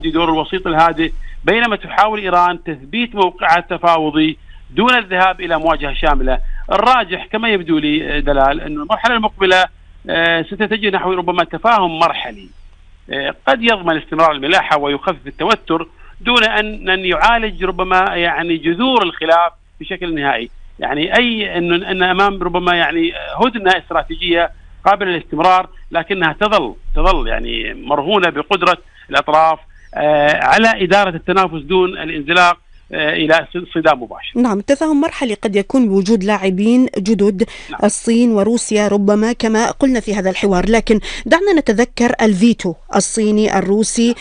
دور الوسيط الهادئ، بينما تحاول إيران تثبيت موقعها التفاوضي دون الذهاب إلى مواجهة شاملة. الراجح كما يبدو لي دلال أن المرحلة المقبلة ستتجه نحو ربما تفاهم مرحلي قد يضمن استمرار الملاحة ويخفف التوتر دون أن يعالج ربما يعني جذور الخلاف بشكل نهائي. يعني أن أمام ربما يعني هدنة استراتيجية قابلة للاستمرار، لكنها تظل يعني مرهونة بقدرة الأطراف على إدارة التنافس دون الانزلاق إلى صدام مباشر. نعم، التفاهم مرحلي قد يكون بوجود لاعبين جدد. نعم. الصين وروسيا ربما كما قلنا في هذا الحوار، لكن دعنا نتذكر الفيتو الصيني الروسي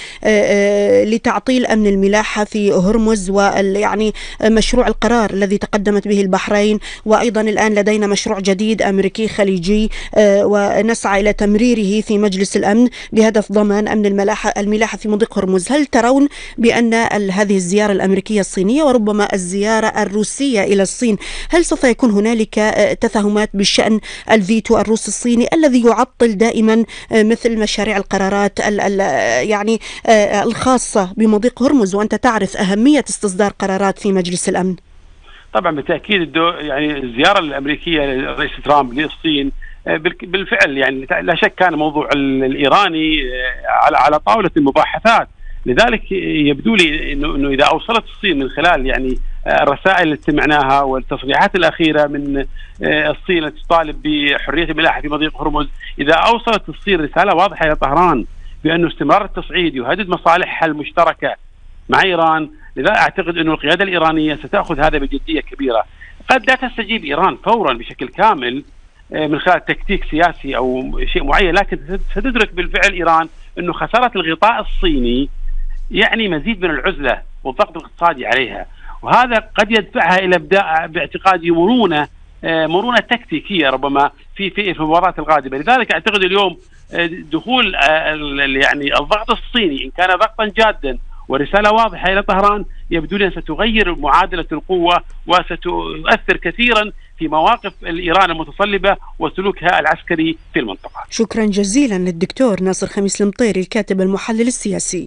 لتعطيل أمن الملاحة في هرمز، ويعني مشروع القرار الذي تقدمت به البحرين، وأيضا الآن لدينا مشروع جديد أمريكي خليجي ونسعى إلى تمريره في مجلس الأمن بهدف ضمان أمن الملاحة في مضيق هرمز. هل ترون بأن هذه الزيارة الأمريكية الصينية وربما الزيارة الروسية إلى الصين، هل سوف يكون هنالك تفاهمات بشأن الفيتو الروسي الصيني الذي يعطل دائما مثل مشاريع القرارات يعني الخاصة بمضيق هرمز، وأنت تعرف أهمية استصدار قرارات في مجلس الأمن؟ طبعا بالتأكيد يعني الزيارة الأمريكية للرئيس ترامب للصين بالفعل يعني لا شك كان موضوع الإيراني على طاولة المباحثات. لذلك يبدو لي انه اذا اوصلت الصين من خلال يعني الرسائل اللي سمعناها والتصريحات الاخيره من الصين التي تطالب بحريه الملاحه في مضيق هرمز، اذا اوصلت الصين رساله واضحه الى طهران بانه استمرار التصعيد يهدد مصالحها المشتركه مع ايران، لذا اعتقد انه القياده الايرانيه ستاخذ هذا بجديه كبيره. قد لا تستجيب ايران فورا بشكل كامل من خلال تكتيك سياسي او شيء معين، لكن ستدرك بالفعل ايران انه خساره الغطاء الصيني يعني مزيد من العزلة والضغط الاقتصادي عليها، وهذا قد يدفعها إلى إبداء باعتقادي مرونة تكتيكية ربما في المباراة القادمة. لذلك أعتقد اليوم دخول يعني الضغط الصيني إن كان ضغطا جادا ورسالة واضحة إلى طهران يبدو لي أن ستغير معادلة القوة وستؤثر كثيرا في مواقف إيران المتصلبة وسلوكها العسكري في المنطقة. شكرا جزيلا للدكتور ناصر خميس المطيري الكاتب المحلل السياسي.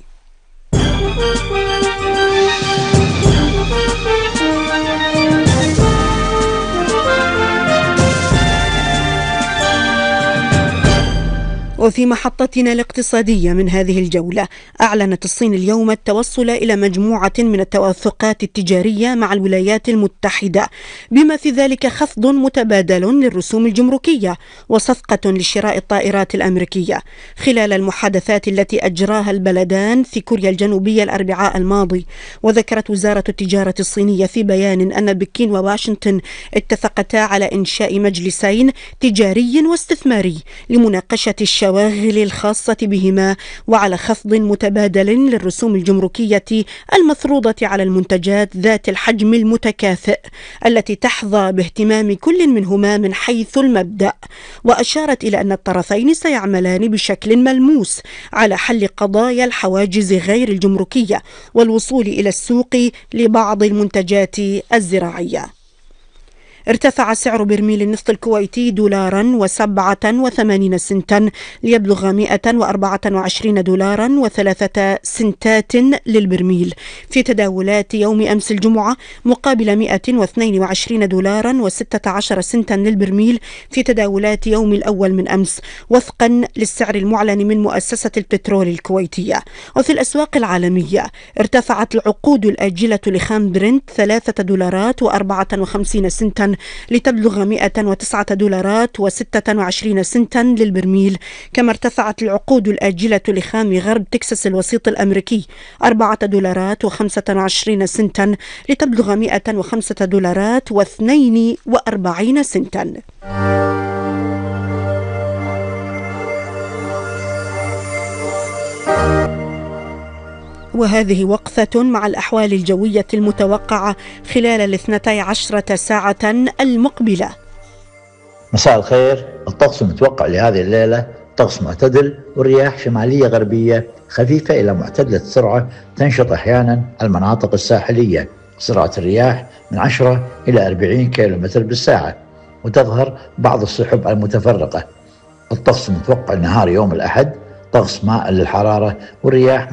وفي محطتنا الاقتصادية من هذه الجولة، أعلنت الصين اليوم التوصل إلى مجموعة من التوافقات التجارية مع الولايات المتحدة، بما في ذلك خفض متبادل للرسوم الجمركية وصفقة لشراء الطائرات الأمريكية. خلال المحادثات التي أجراها البلدان في كوريا الجنوبية الأربعاء الماضي، وذكرت وزارة التجارة الصينية في بيان أن بكين وواشنطن اتفقتا على إنشاء مجلسين تجاري واستثماري لمناقشة الشواغل الخاصة بهما، وعلى خفض متبادل للرسوم الجمركية المفروضة على المنتجات ذات الحجم المتكافئ التي تحظى باهتمام كل منهما من حيث المبدأ. وأشارت إلى أن الطرفين سيعملان بشكل ملموس على حل قضايا الحواجز غير الجمركية والوصول إلى السوق لبعض المنتجات الزراعية. ارتفع سعر برميل النفط الكويتي $2.87 ليبلغ $124.03 للبرميل في تداولات يوم أمس الجمعة، مقابل $122.16 للبرميل في تداولات يوم الأول من أمس، وفقا للسعر المعلن من مؤسسة البترول الكويتية. وفي الأسواق العالمية ارتفعت العقود الآجلة لخام برنت $3.54 لتبلغ $109.26 للبرميل، كما ارتفعت العقود الآجلة لخام غرب تكساس الوسيط الأمريكي $4.25 لتبلغ $105.42. وهذه وقفة مع الأحوال الجوية المتوقعة خلال 12 ساعة المقبلة. مساء الخير. الطقس المتوقع لهذه الليلة طقس معتدل، والرياح شمالية غربية خفيفة إلى معتدلة السرعة تنشط أحيانا المناطق الساحلية. سرعة الرياح من 10 إلى 40 كيلومتر بالساعة، وتظهر بعض السحب المتفرقة. الطقس المتوقع نهار يوم الأحد طقس مائل للحرارة، والرياح